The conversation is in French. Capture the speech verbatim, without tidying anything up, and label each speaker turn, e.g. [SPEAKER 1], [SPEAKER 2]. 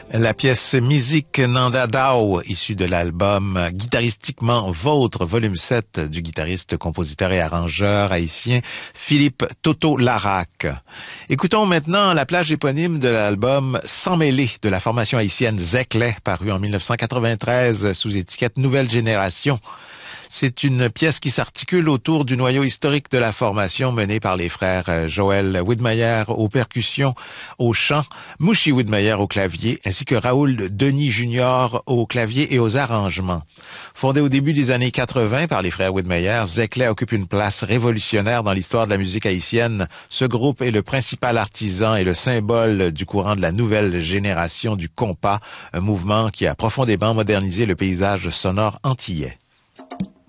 [SPEAKER 1] La pièce Musique Nanda Dao, issue de l'album Guitaristiquement Vôtre, volume sept du guitariste, compositeur et arrangeur haïtien Philippe Toto Larac. Écoutons maintenant la plage éponyme de l'album Sans mêler de la formation haïtienne Zeclay, paru en mille neuf cent quatre-vingt-treize sous étiquette Nouvelle Génération. C'est une pièce qui s'articule autour du noyau historique de la formation menée par les frères Joël Widmayer aux percussions, au chant, Mouchi Widmayer au clavier, ainsi que Raoul Denis Junior au clavier et aux arrangements. Fondé au début des années quatre-vingts par les frères Widmayer, Zeclay occupe une place révolutionnaire dans l'histoire de la musique haïtienne. Ce groupe est le principal artisan et le symbole du courant de la nouvelle génération du compas, un mouvement qui a profondément modernisé le paysage sonore antillais.